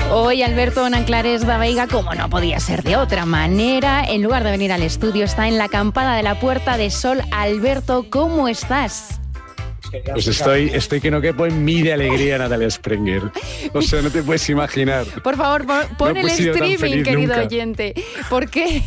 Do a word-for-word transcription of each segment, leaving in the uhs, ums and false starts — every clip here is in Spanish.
Hoy Alberto Nanclares da Veiga, como no podía ser de otra manera, en lugar de venir al estudio, está en la acampada de la Puerta de Sol. Alberto, ¿cómo estás? Pues estoy, estoy que no quepo en mí de alegría, Natalia Sprenger. O sea, no te puedes imaginar. Por favor, pon, pon no el streaming, querido nunca. oyente. ¿Por qué?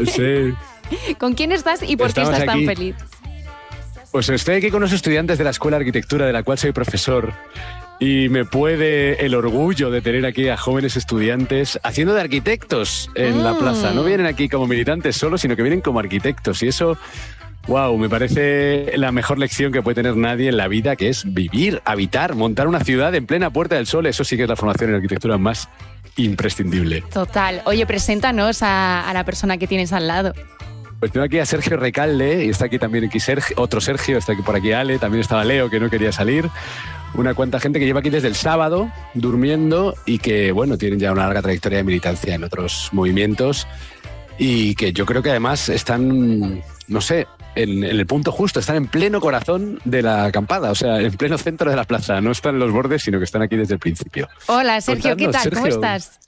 Sí. ¿Con quién estás y por Estamos qué estás aquí. tan feliz? Pues estoy aquí con los estudiantes de la Escuela de Arquitectura, de la cual soy profesor. Y me puede el orgullo de tener aquí a jóvenes estudiantes haciendo de arquitectos en Mm. la plaza. No vienen aquí como militantes solo, sino que vienen como arquitectos. Y eso, wow, me parece la mejor lección que puede tener nadie en la vida, que es vivir, habitar, montar una ciudad en plena Puerta del Sol. Eso sí que es la formación en arquitectura más imprescindible. Total. Oye, preséntanos a, a la persona que tienes al lado. Pues tengo aquí a Sergio Recalde, y está aquí también aquí Sergio, otro Sergio, está aquí por aquí Ale, también estaba Leo, que no quería salir. Una cuanta gente que lleva aquí desde el sábado durmiendo y que, bueno, tienen ya una larga trayectoria de militancia en otros movimientos y que yo creo que además están, no sé, en, en el punto justo, están en pleno corazón de la acampada, o sea, en pleno centro de la plaza. No están en los bordes, sino que están aquí desde el principio. Hola, Sergio, ¿qué Contadnos, tal? ¿Cómo Sergio. estás?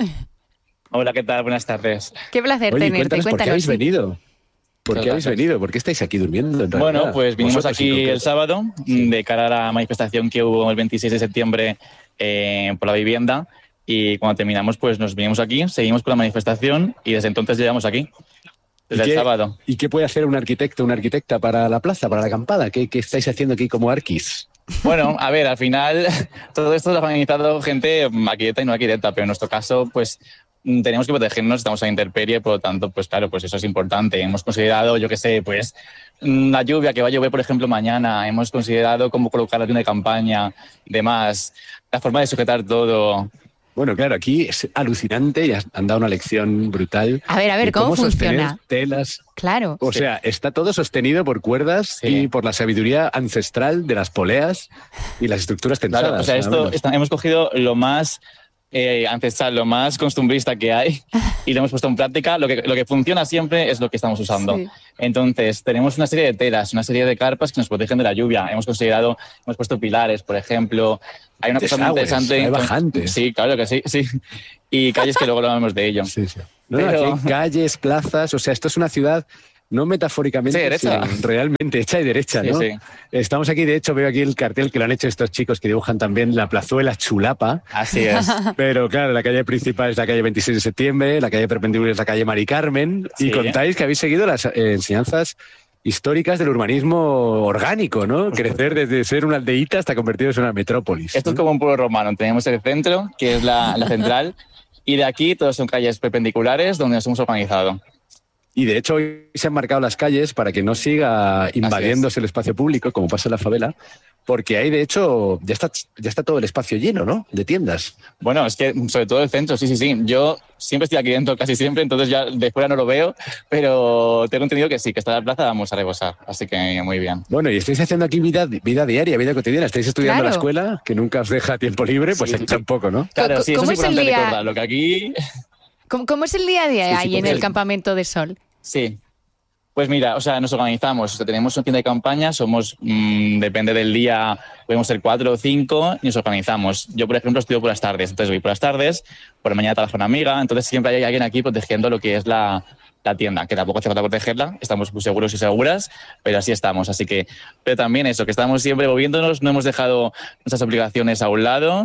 Hola, ¿qué tal? Buenas tardes. Qué placer Oye, tenerte. cuéntanos, ¿por qué habéis sí. venido? ¿Por Muchas qué habéis gracias. venido? ¿Por qué estáis aquí durmiendo? En Bueno, realidad? pues vinimos Vosotros en aquí concreto. el sábado Sí. de cara a la manifestación que hubo el veintiséis de septiembre eh, por la vivienda y cuando terminamos pues nos vinimos aquí, seguimos con la manifestación y desde entonces llegamos aquí, desde ¿Y el qué- sábado. ¿Y qué puede hacer un arquitecto o una arquitecta para la plaza, para la acampada? ¿Qué, qué estáis haciendo aquí como arquis? Bueno, a ver, al final todo esto lo ha organizado gente arquitecta y no arquitecta, pero en nuestro caso pues mm, tenemos que protegernos, estamos a la intemperie, por lo tanto, pues claro, pues eso es importante. Hemos considerado, yo qué sé, pues mm, la lluvia que va a llover, por ejemplo, mañana, hemos considerado cómo colocar la tienda de campaña, demás, la forma de sujetar todo. Bueno, claro, aquí es alucinante y has- han dado una lección brutal. A ver, a ver, de ¿cómo sostener funciona? Telas. Claro. O Sí. sea, está todo sostenido por cuerdas Sí. y por la sabiduría ancestral de las poleas y las estructuras tensadas. Claro, o sea, nada esto menos. está- hemos cogido lo más eh, ancestral, lo más costumbrista que hay y lo hemos puesto en práctica. Lo que, lo que funciona siempre es lo que estamos usando. Sí. Entonces, tenemos una serie de telas, una serie de carpas que nos protegen de la lluvia. Hemos considerado, hemos puesto pilares, por ejemplo. Hay una cosa muy Desagües, interesante. hay bajantes. Sí, claro que sí, sí. Y calles que luego hablamos de ello. Sí, sí. No, no, Pero- aquí hay calles, plazas, o sea, esto es una ciudad no metafóricamente, Sí, derecha. sino realmente hecha y derecha, Sí, ¿no? sí. Estamos aquí, de hecho, veo aquí el cartel que lo han hecho estos chicos que dibujan también la plazuela Chulapa. Así es. Pero claro, la calle principal es la calle veintiséis de septiembre, la calle perpendicular es la calle Mari Carmen, y Sí. contáis que habéis seguido las eh, enseñanzas históricas del urbanismo orgánico, ¿no? Crecer desde ser una aldeíta hasta convertiros en una metrópolis. Esto es ¿no? como un pueblo romano. Tenemos el centro, que es la, la central, y de aquí todos son calles perpendiculares donde nos hemos organizado. Y de hecho hoy se han marcado las calles para que no siga invadiéndose el espacio público, como pasa en la favela, porque ahí de hecho ya está, ya está todo el espacio lleno, ¿no? De tiendas. Bueno, es que sobre todo el centro, sí, sí, sí. Yo siempre estoy aquí dentro, casi siempre, entonces ya de fuera no lo veo, pero tengo entendido que sí, que está la plaza vamos a rebosar, así que muy bien. Bueno, y estáis haciendo aquí vida, vida diaria, vida cotidiana. Estáis estudiando en la Claro. escuela, que nunca os deja tiempo libre, pues Sí, aquí sí. tampoco, ¿no? Claro, sí, eso ¿Cómo es es el importante día? recordar. Lo que aquí, ¿Cómo, cómo es el día a día Sí, sí, ahí en porque- el campamento de sol? sí. Pues mira, o sea, nos organizamos, o sea, tenemos una tienda de campaña, somos, mmm, depende del día, podemos ser cuatro o cinco y nos organizamos. Yo, por ejemplo, estudio por las tardes, entonces voy por las tardes, por la mañana trabajo una amiga, entonces siempre hay alguien aquí protegiendo lo que es la, la tienda, que tampoco hace falta protegerla, estamos muy seguros y seguras, pero así estamos. Así que, pero también eso, que estamos siempre moviéndonos, no hemos dejado nuestras obligaciones a un lado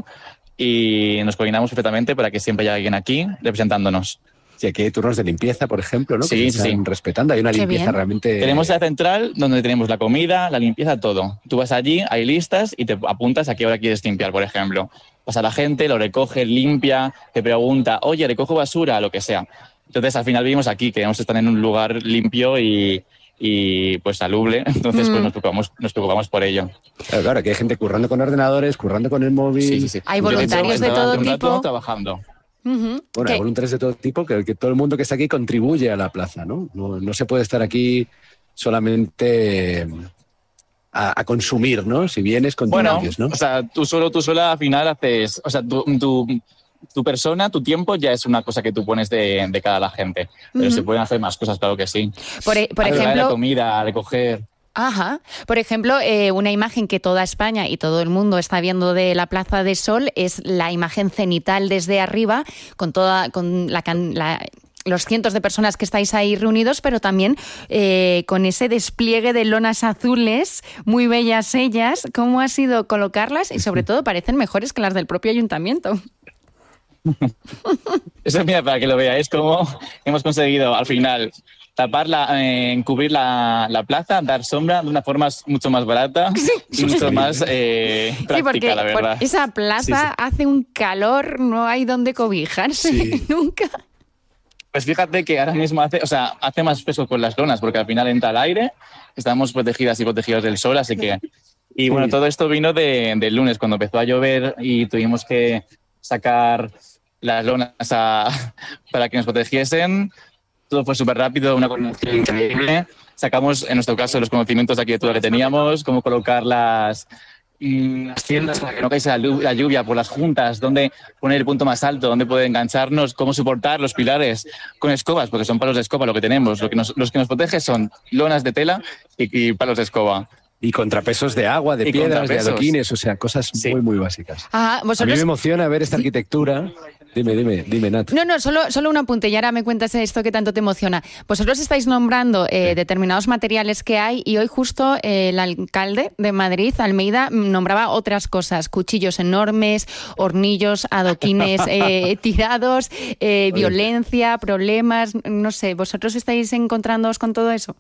y nos coordinamos perfectamente para que siempre haya alguien aquí representándonos. Sí, aquí hay turnos de limpieza, por ejemplo, ¿no? Sí, que se sí, están sí. respetando. Hay una Qué limpieza bien. realmente... Tenemos la central donde tenemos la comida, la limpieza, todo. Tú vas allí, hay listas y te apuntas a qué hora quieres limpiar, por ejemplo. Pasa la gente, lo recoge, limpia, te pregunta, oye, recojo basura, lo que sea. Entonces, al final vivimos aquí, queremos estar en un lugar limpio y, y pues salubre. Entonces, Mm. pues nos preocupamos, nos preocupamos por ello. Claro, claro, que hay gente currando con ordenadores, currando con el móvil. Sí, sí, sí. Hay Yo, de hecho, voluntarios de entraba todo hace un rato tipo. trabajando. Ujú. Bueno, ¿Qué? hay voluntarios de todo tipo, que, que todo el mundo que está aquí contribuye a la plaza, ¿no? No, no se puede estar aquí solamente eh, a, a consumir, ¿no? Si vienes, Bueno, contribuyes, ¿no? o sea, tú solo, tú sola al final haces, o sea, tu, tu, tu persona, tu tiempo ya es una cosa que tú pones de, de cara a la gente. Pero Ujú. se pueden hacer más cosas, claro que sí. Por, e- por Arreglar la ejemplo, comida, recoger. Ajá. Por ejemplo, eh, una imagen que toda España y todo el mundo está viendo de la Plaza de Sol es la imagen cenital desde arriba, con toda, con la, la los cientos de personas que estáis ahí reunidos, pero también eh, con ese despliegue de lonas azules, muy bellas ellas. ¿Cómo ha sido colocarlas? Y sobre todo parecen mejores que las del propio ayuntamiento. Eso, mira, para que lo veáis, cómo hemos conseguido al final tapar, la, eh, cubrir la, la plaza, dar sombra de una forma mucho más barata y mucho más eh, práctica, sí, porque, la verdad. Porque esa plaza sí, sí. hace un calor, no hay donde cobijarse sí. nunca. Pues fíjate que ahora mismo hace, o sea, hace más fresco con las lonas, porque al final entra el aire, estamos protegidas y protegidos del sol, así que... Y bueno, todo esto vino de, del lunes, cuando empezó a llover y tuvimos que sacar las lonas a, para que nos protegiesen. Todo fue súper rápido, una coordinación increíble. Sacamos, en nuestro caso, los conocimientos de arquitectura que teníamos, cómo colocar las... las tiendas para que no caiga la lluvia por las juntas, dónde poner el punto más alto, dónde poder engancharnos, cómo soportar los pilares con escobas, porque son palos de escoba lo que tenemos. Lo que nos, los que nos protege son lonas de tela y, y palos de escoba. Y contrapesos de agua, de y piedras, de adoquines, o sea, cosas sí. muy, muy básicas. Ajá, ¿vosotros? A mí me emociona ver esta arquitectura. Dime, dime, dime, Nat. No, no, solo, solo un apunte y ahora me cuentas esto que tanto te emociona. Vosotros estáis nombrando eh, sí. determinados materiales que hay y hoy justo eh, el alcalde de Madrid, Almeida, nombraba otras cosas. Cuchillos enormes, hornillos, adoquines eh, tirados, eh, violencia, problemas, no sé. ¿Vosotros estáis encontrándoos con todo eso?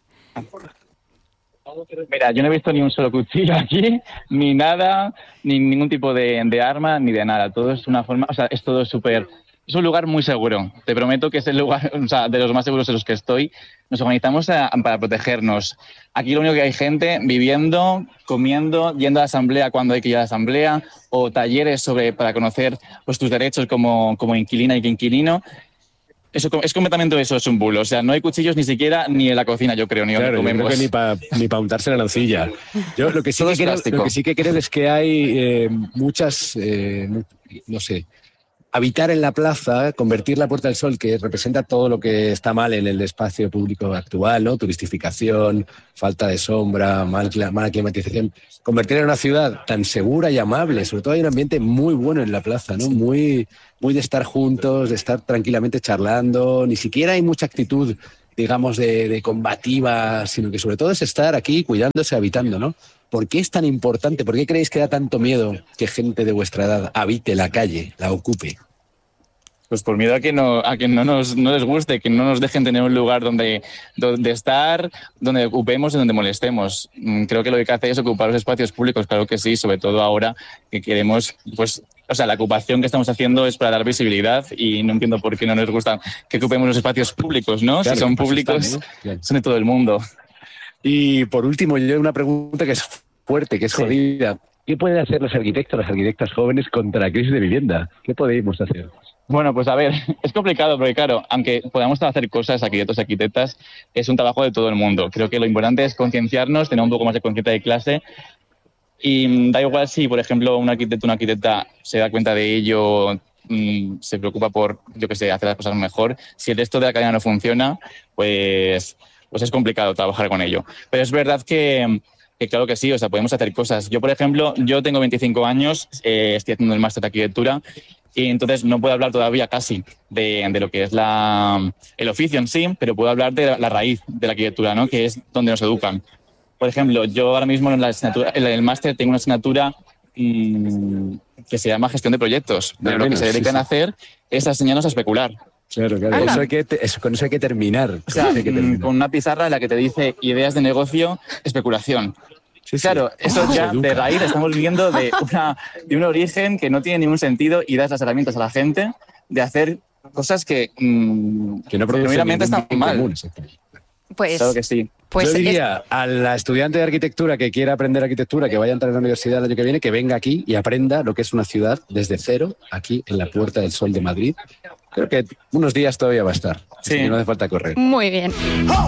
Mira, yo no he visto ni un solo cuchillo aquí, ni nada, ni ningún tipo de, de arma, ni de nada. Todo es una forma, o sea, es todo súper... Es un lugar muy seguro. Te prometo que es el lugar, o sea, de los más seguros en los que estoy. Nos organizamos a, para protegernos. Aquí lo único que hay gente viviendo, comiendo, yendo a la asamblea cuando hay que ir a la asamblea, o talleres sobre para conocer pues, tus derechos como, como inquilina y inquilino. Eso es completamente eso, es un bulo. O sea, no hay cuchillos ni siquiera ni en la cocina, yo creo, ni claro, donde comemos. Yo creo que ni para ni pa untarse la nocilla. Yo lo que sí, que creo, lo que sí que creo es que hay eh, muchas, eh, no sé, habitar en la plaza, convertir la Puerta del Sol, que representa todo lo que está mal en el espacio público actual, ¿no? Turistificación, falta de sombra, mal, mala climatización. Convertirla en una ciudad tan segura y amable, sobre todo hay un ambiente muy bueno en la plaza, ¿no? Muy, muy de estar juntos, de estar tranquilamente charlando. Ni siquiera hay mucha actitud, digamos, de, de combativa, sino que sobre todo es estar aquí cuidándose, habitando, ¿no? ¿Por qué es tan importante? ¿Por qué creéis que da tanto miedo que gente de vuestra edad habite la calle, la ocupe? Pues por miedo a que no, a que no nos no les guste, que no nos dejen tener un lugar donde, donde estar, donde ocupemos y donde molestemos. Creo que lo que hay que hacer es ocupar los espacios públicos, claro que sí, sobre todo ahora que queremos, pues, o sea, la ocupación que estamos haciendo es para dar visibilidad y no entiendo por qué no nos gusta que ocupemos los espacios públicos, ¿no? Claro, si son públicos, están, ¿no? Claro. Son de todo el mundo. Y por último, yo una pregunta que es fuerte, que es sí. jodida. ¿Qué pueden hacer los arquitectos, las arquitectas jóvenes contra la crisis de vivienda? ¿Qué podemos hacer? Bueno, pues a ver, es complicado porque claro, aunque podamos hacer cosas, arquitectos y arquitectas, es un trabajo de todo el mundo. Creo que lo importante es concienciarnos, tener un poco más de conciencia de clase y da igual si, por ejemplo, un arquitecto o una arquitecta se da cuenta de ello, mmm, se preocupa por, yo qué sé, hacer las cosas mejor. Si el resto de la cadena no funciona, pues, pues es complicado trabajar con ello. Pero es verdad que... Que claro que sí, o sea, podemos hacer cosas. Yo, por ejemplo, yo tengo veinticinco años, eh, estoy haciendo el máster de arquitectura y entonces no puedo hablar todavía casi de, de lo que es la, el oficio en sí, pero puedo hablar de la, la raíz de la arquitectura, ¿no? Que es donde nos educan. Por ejemplo, yo ahora mismo en, la asignatura, en el máster tengo una asignatura mmm, que se llama gestión de proyectos, pero lo que se dedican sí, sí. a hacer es a enseñarnos a especular. Claro, claro. Eso hay que, eso, con eso hay que terminar. O sea, hay que terminar. Con una pizarra en la que te dice ideas de negocio, especulación. Sí, claro, sí. eso oh, ya de raíz estamos viendo de, una, de un origen que no tiene ningún sentido y das las herramientas a la gente de hacer cosas que, mmm, que no primeramente están mal. Común, pues, claro que sí. Pues yo diría es... a la estudiante de arquitectura que quiera aprender arquitectura, que vaya a entrar a la universidad el año que viene, que venga aquí y aprenda lo que es una ciudad desde cero, aquí en la Puerta del Sol de Madrid. Creo que unos días todavía va a estar, sí. así que no hace falta correr. Muy bien.